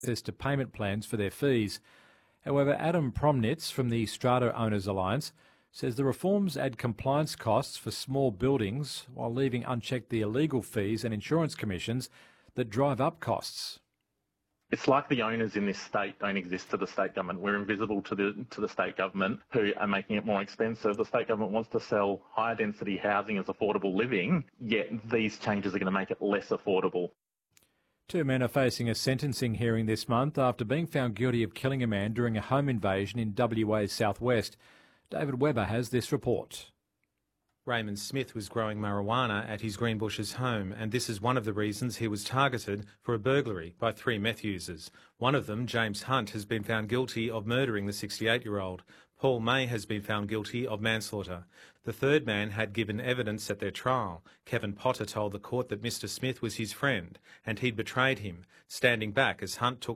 access to payment plans for their fees. However, Adam Promnitz from the Strata Owners Alliance says the reforms add compliance costs for small buildings while leaving unchecked the illegal fees and insurance commissions that drive up costs. It's like the owners in this state don't exist to the state government. We're invisible to the state government, who are making it more expensive. The state government wants to sell higher density housing as affordable living, yet these changes are going to make it less affordable. 2 men are facing a sentencing hearing this month after being found guilty of killing a man during a home invasion in WA's southwest. David Webber has this report. Raymond Smith was growing marijuana at his Greenbushes home, and this is one of the reasons he was targeted for a burglary by 3 meth users. One of them, James Hunt, has been found guilty of murdering the 68-year-old. Paul May has been found guilty of manslaughter. The third man had given evidence at their trial. Kevin Potter told the court that Mr. Smith was his friend and he'd betrayed him, standing back as Hunt took